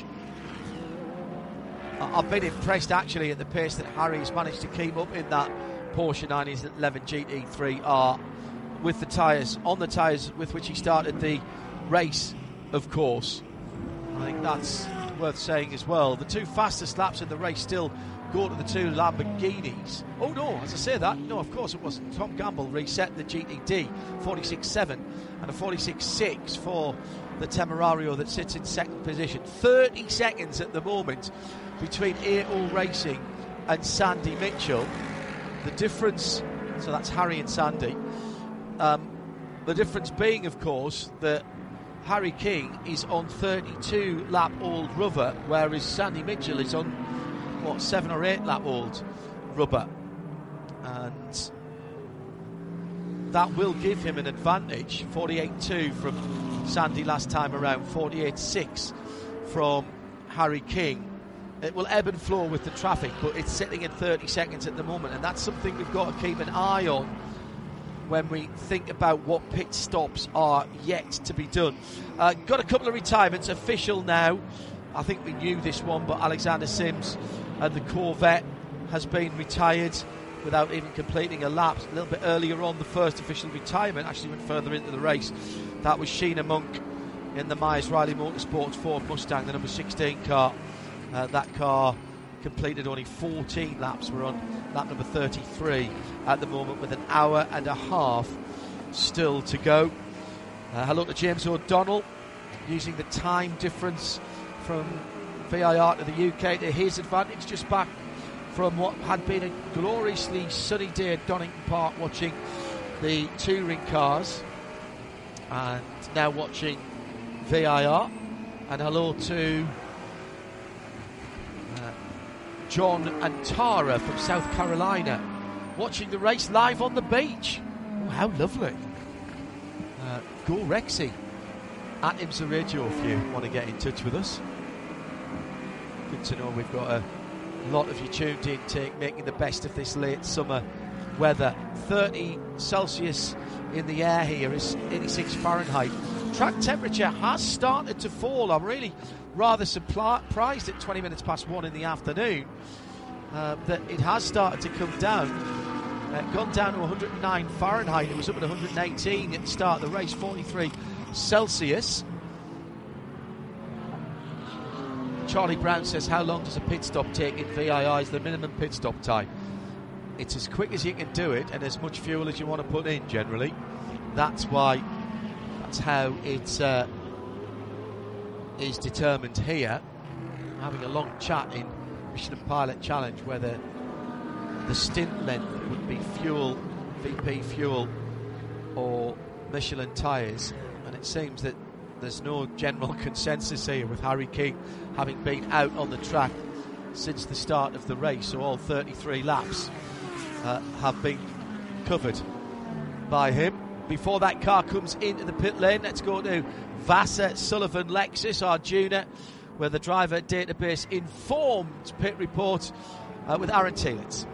I've been impressed actually at the pace that Harry's managed to keep up in that Porsche nine eleven G T three R with the tyres, on the tyres with which he started the race, of course. I think that's worth saying as well. The two fastest laps in the race still go to the two Lamborghinis. Oh no, as I say that, no, of course it wasn't. Tom Gamble reset the G T D, forty-six seven and a forty-six six for the Temerario that sits in second position. thirty seconds at the moment between A All Racing and Sandy Mitchell. The difference, so that's Harry and Sandy. Um, the difference being, of course, that Harry King is on thirty-two lap old rubber, whereas Sandy Mitchell is on, what, seven or eight lap old rubber. And that will give him an advantage. forty-eight two from Sandy last time around, forty-eight six from Harry King. It will ebb and flow with the traffic, but it's sitting at thirty seconds at the moment, and that's something we've got to keep an eye on when we think about what pit stops are yet to be done. Uh, got a couple of retirements official now. I think we knew this one, but Alexander Sims and the Corvette has been retired without even completing a lap. A little bit earlier on, the first official retirement actually went further into the race. That was Sheena Monk in the Myers Riley Motorsports Ford Mustang, the number sixteen car. Uh, that car completed only fourteen laps. We're on lap number thirty-three at the moment with an hour and a half still to go. Uh, hello to James O'Donnell, using the time difference from V I R to the U K to his advantage, just back from what had been a gloriously sunny day at Donington Park, watching the touring cars, and now watching V I R. And hello to uh, John and Tara from South Carolina, watching the race live on the beach. Oh, how lovely. Uh, go Rexy at IMSA Radio if you want to get in touch with us. Good to know we've got a lot of you tuned in, take, making the best of this late summer weather. thirty Celsius in the air here, is eighty-six Fahrenheit. Track temperature has started to fall. I'm really rather surprised at twenty minutes past one in the afternoon uh, that it has started to come down. Uh, gone down to one hundred nine Fahrenheit. It was up at one hundred eighteen at the start of the race, forty-three Celsius. Charlie Brown says, how long does a pit stop take in V I I? Is the minimum pit stop time? It's as quick as you can do it and as much fuel as you want to put in generally. That's why, that's how it uh, is determined here. I'm having a long chat in Michelin Pilot Challenge whether the stint length would be fuel, V P fuel, or Michelin tyres, and it seems that there's no general consensus here, with Harry King having been out on the track since the start of the race. So all thirty-three laps uh, have been covered by him. Before that car comes into the pit lane, let's go to Vassar Sullivan Lexus Arjuna, where the driver database informed pit report uh, with Aaron Telitz.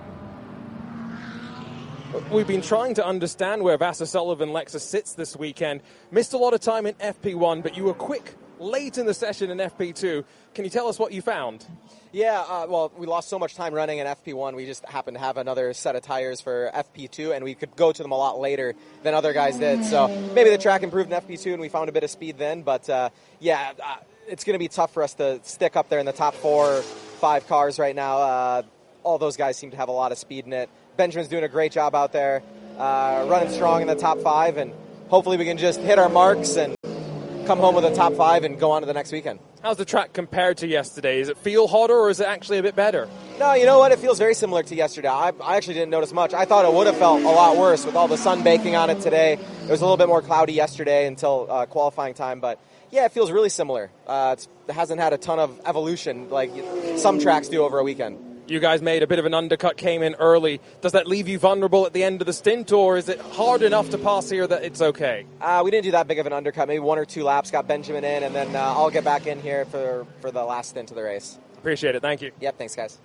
We've been trying to understand where Vassar Sullivan Lexus sits this weekend. Missed a lot of time in F P one, but you were quick late in the session in F P two. Can you tell us what you found? Yeah, uh, well, we lost so much time running in F P one, we just happened to have another set of tires for F P two, and we could go to them a lot later than other guys did. So maybe the track improved in F P two, and we found a bit of speed then. But, uh, yeah, uh, it's going to be tough for us to stick up there in the top four, five cars right now. Uh, all those guys seem to have a lot of speed in it. Benjamin's doing a great job out there, uh, running strong in the top five, and hopefully we can just hit our marks and come home with a top five and go on to the next weekend. How's the track compared to yesterday? Does it feel hotter or is it actually a bit better? No, you know what? It feels very similar to yesterday. I, I actually didn't notice much. I thought it would have felt a lot worse with all the sun baking on it today. It was a little bit more cloudy yesterday until uh, qualifying time, but yeah, it feels really similar. Uh, it's, it hasn't had a ton of evolution like some tracks do over a weekend. You guys made a bit of an undercut, came in early. Does that leave you vulnerable at the end of the stint, or is it hard enough to pass here that it's okay? Uh, we didn't do that big of an undercut, maybe one or two laps, got Benjamin in, and then uh, I'll get back in here for, for the last stint of the race. Appreciate it, thank you. Yep, thanks, guys.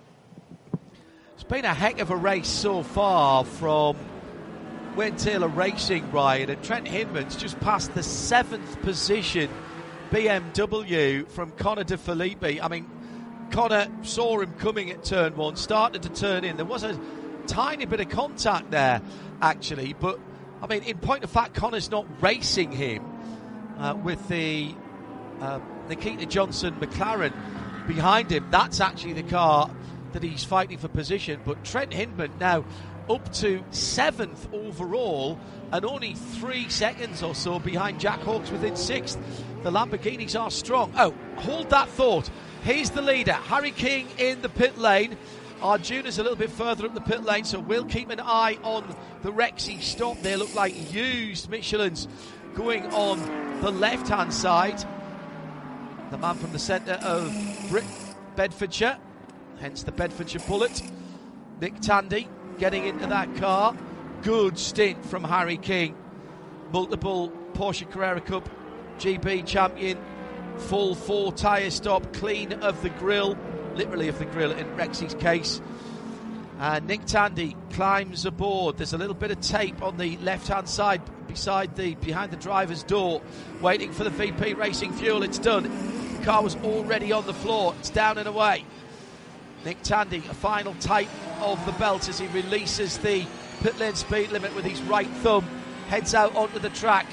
It's been a heck of a race so far from Wayne Taylor Racing, Ryan, and Trent Hinman's just past the seventh position B M W from Connor De Filippi. I mean, Connor saw him coming at turn one, started to turn in. There was a tiny bit of contact there, actually. But, I mean, in point of fact, Connor's not racing him uh, with the uh, Nikita Johnson McLaren behind him. That's actually the car that he's fighting for position. But Trent Hinman now up to seventh overall and only three seconds or so behind Jack Hawkes within sixth. The Lamborghinis are strong. Oh, hold that thought. He's the leader, Harry King in the pit lane. Arjuna's a little bit further up the pit lane, so we'll keep an eye on the Rexy stop. They look like used Michelins going on the left-hand side. The man from the centre of Brit- Bedfordshire, hence the Bedfordshire Bullet, Nick Tandy, getting into that car. Good stint from Harry King. Multiple Porsche Carrera Cup G B champion. Full four tyre stop, clean of the grill, literally of the grill in Rexy's case. And Nick Tandy climbs aboard. There's a little bit of tape on the left-hand side beside the behind the driver's door, waiting for the V P Racing fuel. It's done. The car was already on the floor. It's down and away. Nick Tandy, a final tight of the belt as he releases the pit lane speed limit with his right thumb, heads out onto the track.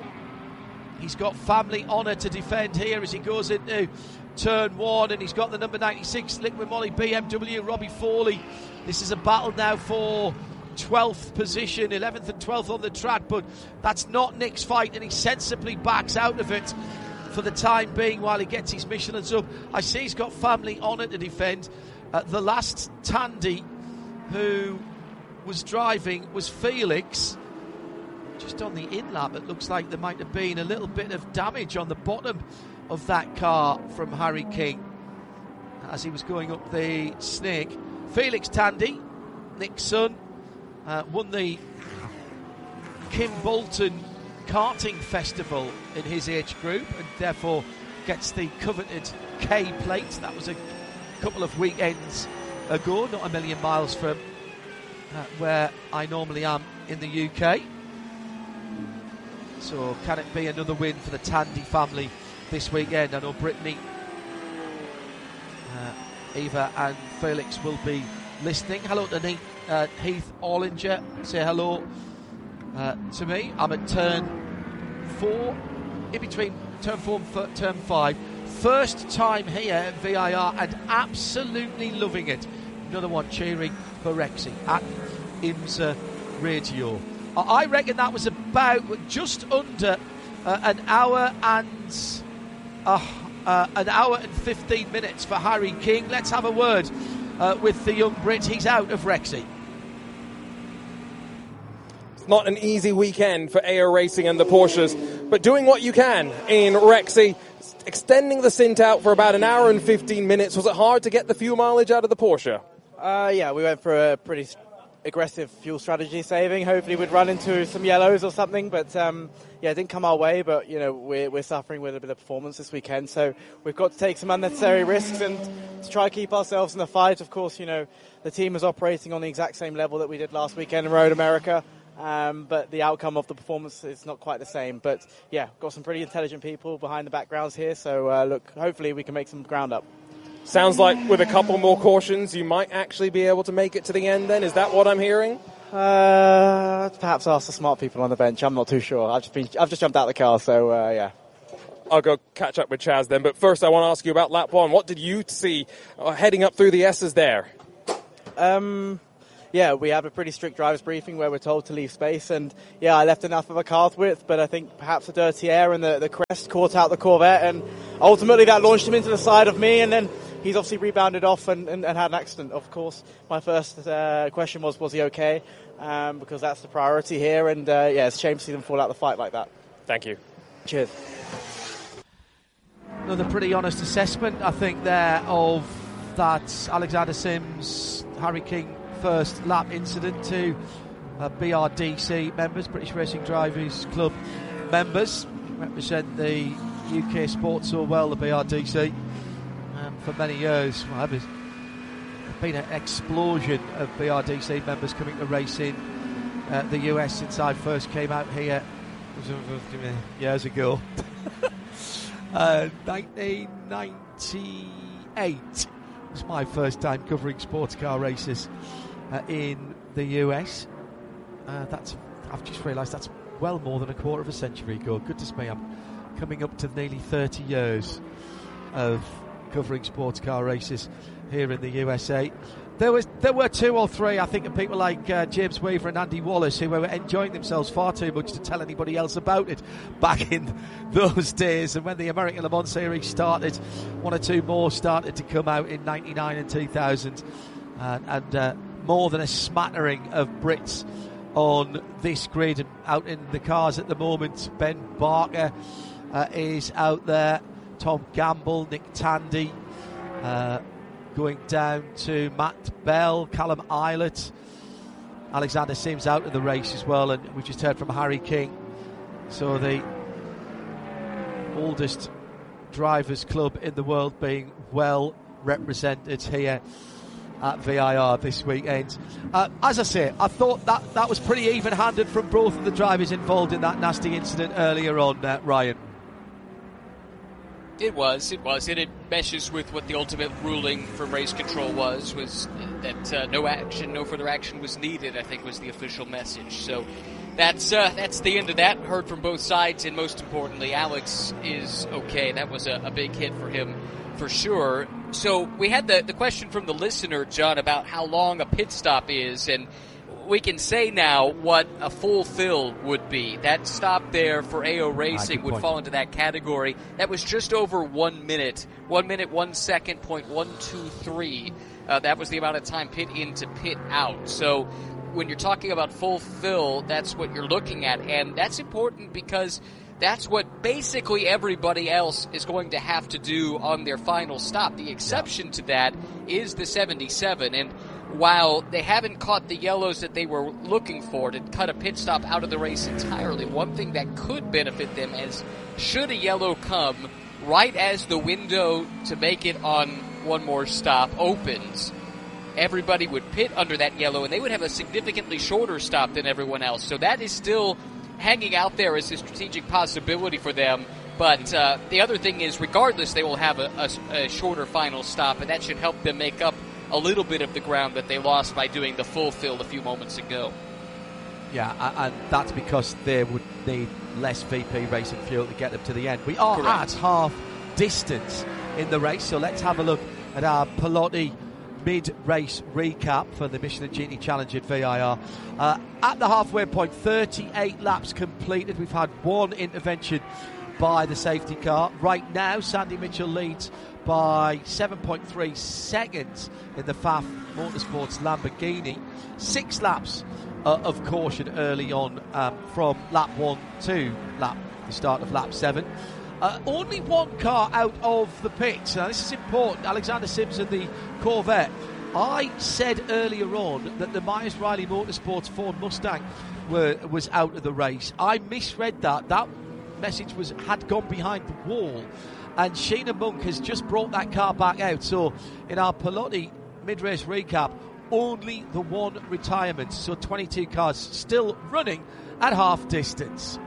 He's got family honour to defend here as he goes into turn one, and he's got the number ninety-six Liquid Moly B M W, Robbie Foley. This is a battle now for twelfth position, eleventh and twelfth on the track, but that's not Nick's fight, and he sensibly backs out of it for the time being while he gets his Michelins up. I see he's got family honour to defend. Uh, the last Tandy who was driving was Felix. Just on the in-lap, it looks like there might have been a little bit of damage on the bottom of that car from Harry King as he was going up the snake. Felix Tandy, Nick's son, uh, won the Kim Bolton karting festival in his age group and therefore gets the coveted K plate. That was a couple of weekends ago, not a million miles from uh, where I normally am in the U K. So can it be another win for the Tandy family this weekend? I know Brittany, uh, Eva and Felix will be listening. Hello to Neith, uh, Heath Orlinger. Say hello uh, to me. I'm at turn four, in between turn four and f- turn five. First time here at V I R and absolutely loving it. Another one cheering for Rexy at IMSA Radio. I reckon that was about just under uh, an hour and uh, uh, an hour and fifteen minutes for Harry King. Let's have a word uh, with the young Brit. He's out of Rexy. It's not an easy weekend for A O Racing and the Porsches, but doing what you can in Rexy, extending the stint out for about an hour and fifteen minutes. Was it hard to get the fuel mileage out of the Porsche? Uh, yeah, we went for a pretty aggressive fuel strategy saving. Hopefully we'd run into some yellows or something, but um, yeah, it didn't come our way. But you know, we're, we're suffering with a bit of performance this weekend, so we've got to take some unnecessary risks and to try to keep ourselves in the fight. Of course, you know, the team is operating on the exact same level that we did last weekend in Road America. Um, but the outcome of the performance is not quite the same. But yeah, got some pretty intelligent people behind the backgrounds here. So uh, look, hopefully we can make some ground up. Sounds like with a couple more cautions, you might actually be able to make it to the end then. Is that what I'm hearing? Uh, perhaps ask the smart people on the bench. I'm not too sure. I've just been, I've just jumped out of the car, so uh, yeah. I'll go catch up with Chaz then. But first I want to ask you about lap one. What did you see uh, heading up through the S's there? Um... Yeah, we have a pretty strict driver's briefing where we're told to leave space, and yeah, I left enough of a cart width, but I think perhaps the dirty air and the, the crest caught out the Corvette, and ultimately that launched him into the side of me, and then he's obviously rebounded off and, and, and had an accident. Of course, my first uh, question was, was he okay? Um, because that's the priority here, and uh, yeah, it's a shame to see them fall out of the fight like that. Thank you. Cheers. Another pretty honest assessment, I think, there of that Alexander Sims, Harry King first lap incident to uh, B R D C members, British Racing Drivers Club members, represent the U K sport so well, the B R D C. Um, for many years, well, there's been an explosion of B R D C members coming to race in uh, the U S since I first came out here years ago. uh, nineteen ninety-eight was my first time covering sports car races Uh, in the U S. Uh, that's I've just realised that's well more than a quarter of a century ago. Goodness me, I'm coming up to nearly thirty years of covering sports car races here in the U S A. There was there were two or three, I think, of people like uh, James Weaver and Andy Wallace who were enjoying themselves far too much to tell anybody else about it back in those days. And when the American Le Mans Series started, one or two more started to come out in ninety-nine and two thousand. Uh, and uh, more than a smattering of Brits on this grid and out in the cars at the moment. Ben Barker uh, is out there, Tom Gamble, Nick Tandy, uh, going down to Matt Bell, Callum Eilert, Alexander Sims out of the race as well, and we just heard from Harry King. So the oldest drivers club in the world being well represented here at V I R this weekend. Uh, as I say, I thought that, that was pretty even-handed from both of the drivers involved in that nasty incident earlier on, uh, Ryan. It was, it was. And it meshes with what the ultimate ruling from race control was, was that uh, no action, no further action was needed, I think was the official message. So that's uh, that's the end of that. Heard from both sides, and most importantly, Alex is okay. That was a, a big hit for him, for sure. So we had the, the question from the listener, John, about how long a pit stop is, and we can say now what a full fill would be. That stop there for A O Racing ah, would point. fall into that category. That was just over one minute. One minute, one second, point one two three. Uh, that was the amount of time pit in to pit out. So when you're talking about full fill, that's what you're looking at, and that's important because that's what basically everybody else is going to have to do on their final stop. The exception to that is the seventy-seven, and while they haven't caught the yellows that they were looking for to cut a pit stop out of the race entirely, one thing that could benefit them is should a yellow come right as the window to make it on one more stop opens, everybody would pit under that yellow, and they would have a significantly shorter stop than everyone else. So that is still hanging out there as a strategic possibility for them. But uh, the other thing is, regardless, they will have a, a, a shorter final stop, and that should help them make up a little bit of the ground that they lost by doing the full fill a few moments ago. Yeah, and that's because they would need less V P racing fuel to get them to the end. We are Correct. at half distance in the race, so let's have a look at our Pelotti mid-race recap for the Michelin G T Challenge at V I R. Uh, at the halfway point, thirty-eight laps completed. We've had one intervention by the safety car. Right now, Sandy Mitchell leads by seven point three seconds in the F A F Motorsports Lamborghini. Six laps uh, of caution early on um, from lap one to lap the start of lap seven. Uh, only one car out of the pits. Now, this is important. Alexander Sims and the Corvette. I said earlier on that the Myers Riley Motorsports Ford Mustang were, was out of the race. I misread that. That message was had gone behind the wall, and Sheena Monk has just brought that car back out. So in our Pelotti mid-race recap, only the one retirement. So twenty-two cars still running at half distance.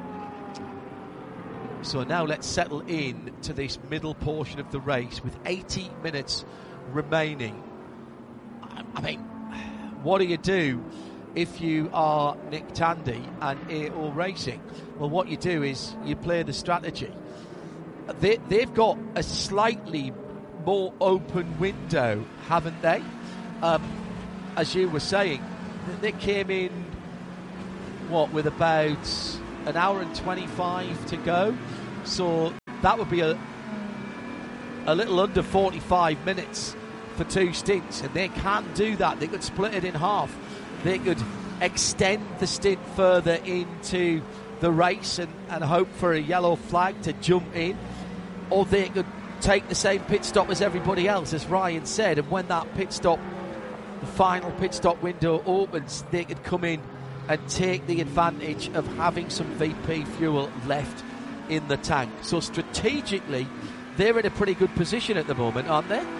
So now let's settle in to this middle portion of the race with eighty minutes remaining. I mean, what do you do if you are Nick Tandy and A O Racing? Well, what you do is you play the strategy. They, they've got a slightly more open window, haven't they? Um, as you were saying, they came in, what, with about an hour and twenty-five to go. So that would be a, a little under forty-five minutes for two stints, and they can't do that. They could split it in half. They could extend the stint further into the race and, and hope for a yellow flag to jump in, or they could take the same pit stop as everybody else, as Ryan said, and when that pit stop, the final pit stop window opens, they could come in and take the advantage of having some V P fuel left in the tank. So strategically, they're in a pretty good position at the moment, aren't they?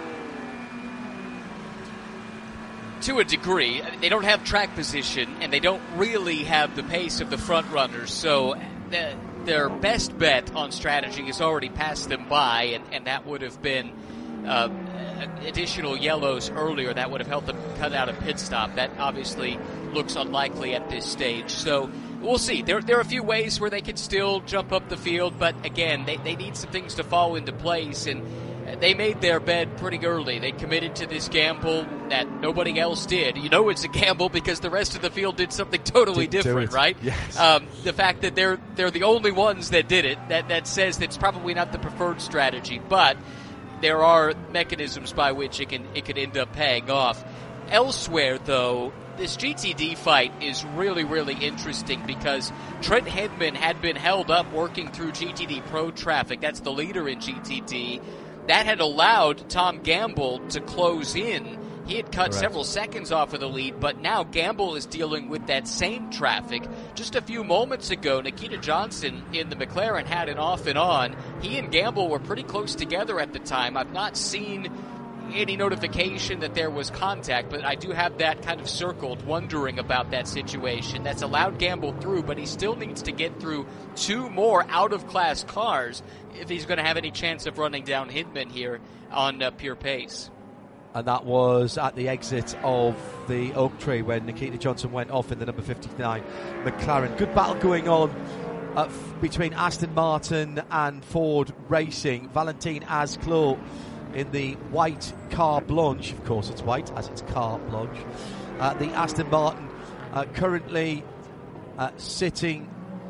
To a degree. They don't have track position, and they don't really have the pace of the front runners, so the, their best bet on strategy has already passed them by, and, and that would have been uh, additional yellows earlier. That would have helped them cut out a pit stop. That obviously looks unlikely at this stage, so we'll see. There, there are a few ways where they could still jump up the field, but again, they, they need some things to fall into place, and they made their bed pretty early. They committed to this gamble that nobody else did. You know it's a gamble because the rest of the field did something totally Didn't different, right? Yes. Um, the fact that they're they're the only ones that did it, that, that says that's probably not the preferred strategy, but there are mechanisms by which it can it could end up paying off. Elsewhere, though, this G T D fight is really, really interesting because Trent Hindman had been held up working through G T D Pro traffic. That's the leader in G T D. That had allowed Tom Gamble to close in. He had cut Correct. several seconds off of the lead, but now Gamble is dealing with that same traffic. Just a few moments ago, Nikita Johnson in the McLaren had an off and on. He and Gamble were pretty close together at the time. I've not seen any notification that there was contact, but I do have that kind of circled, wondering about that situation. That's allowed Gamble through, but he still needs to get through two more out-of-class cars if he's going to have any chance of running down Hindman here on uh, pure pace. And that was at the exit of the Oak Tree when Nikita Johnson went off in the number fifty-nine McLaren. Good battle going on uh, f- between Aston Martin and Ford Racing. Valentin Asclot in the white car blanche, of course it's white as it's car blanche. Uh, the Aston Martin uh, currently uh, sitting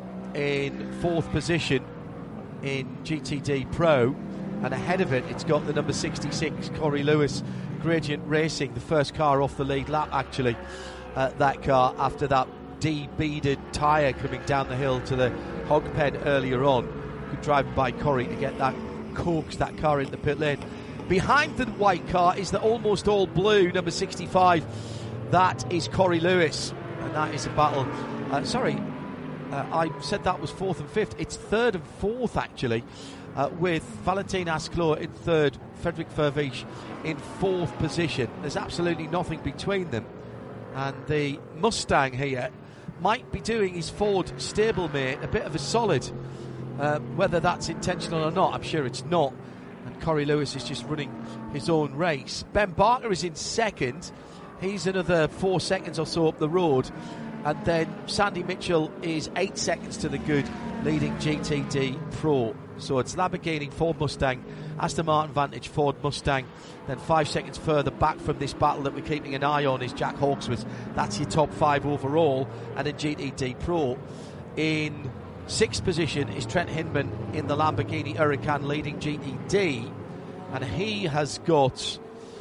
in fourth position in G T D Pro, and ahead of it it's got the number sixty-six Corey Lewis Gradient Racing, the first car off the lead lap actually, uh, that car after that de-beaded tyre coming down the hill to the hog pen earlier on. Good driving by Corey to get that, coax that car in the pit lane. Behind the white car is the almost all blue number sixty-five. That is Corey Lewis, and that is a battle. Uh, sorry, uh, I said that was fourth and fifth. It's third and fourth actually, uh, with Valentin Asclot in third, Frederick Vervisch in fourth position. There's absolutely nothing between them, and the Mustang here might be doing his Ford stablemate a bit of a solid. Uh, whether that's intentional or not, I'm sure it's not. And Corey Lewis is just running his own race. Ben Barker is in second. He's another four seconds or so up the road. And then Sandy Mitchell is eight seconds to the good, leading G T D Pro. So it's Lamborghini, Ford Mustang, Aston Martin Vantage, Ford Mustang. Then five seconds further back from this battle that we're keeping an eye on is Jack Hawksworth. That's your top five overall. And in G T D Pro, in sixth position is Trent Hindman in the Lamborghini Huracan, leading G T D, and he has got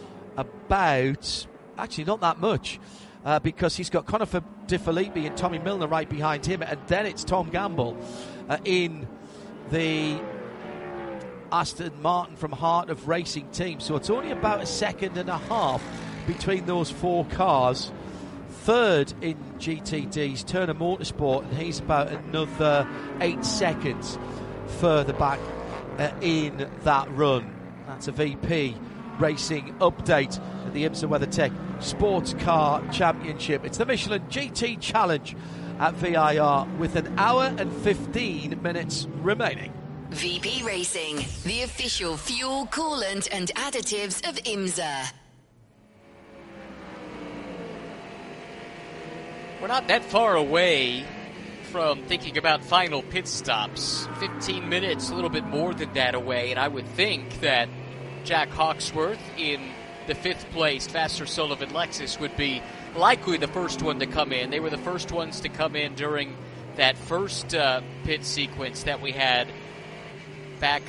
about, actually not that much, uh, because he's got Conor De Filippi and Tommy Milner right behind him, and then it's Tom Gamble uh, in the Aston Martin from Heart of Racing team. So it's only about a second and a half between those four cars. Third in G T D's Turner Motorsport, and he's about another eight seconds further back uh, in that run. That's a V P Racing update at the IMSA WeatherTech Sports Car Championship. It's the Michelin G T Challenge at V I R with an hour and fifteen minutes remaining. V P Racing, the official fuel, coolant and additives of IMSA. We're not that far away from thinking about final pit stops. fifteen minutes, a little bit more than that away, and I would think that Jack Hawksworth in the fifth place Vassar Sullivan Lexus would be likely the first one to come in. They were the first ones to come in during that first uh, pit sequence that we had back